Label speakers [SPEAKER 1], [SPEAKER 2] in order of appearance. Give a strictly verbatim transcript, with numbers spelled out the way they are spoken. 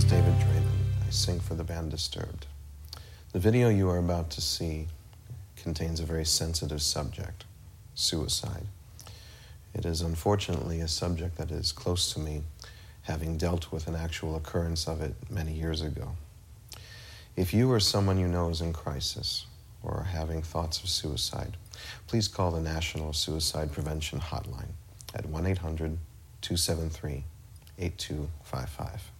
[SPEAKER 1] is David Draymond. I sing for the band Disturbed. The video you are about to see contains a very sensitive subject, suicide. It is unfortunately a subject that is close to me, having dealt with an actual occurrence of it many years ago. If you or someone you know is in crisis or are having thoughts of suicide, please call the National Suicide Prevention Hotline at one eight hundred, two seven three, eight two five five.